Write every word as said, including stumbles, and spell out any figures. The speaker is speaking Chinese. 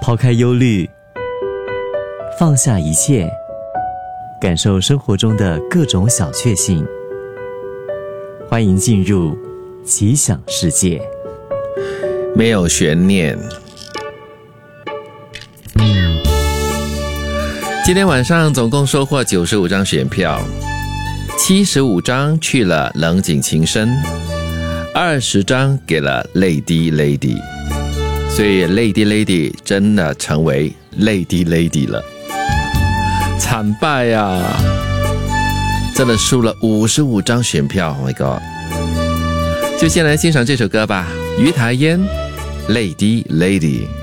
抛开忧虑，放下一切，感受生活中的各种小确幸。欢迎进入奇想世界。 没有悬念。今天晚上总共收获九十五张选票，七十五张去了冷井情深，二十张给了 Lady Lady， 所以 Lady Lady 真的成为 Lady Lady 了，惨败啊！真的输了五十五张选票 ，Oh my God！ 就先来欣赏这首歌吧，于台烟 Lady Lady。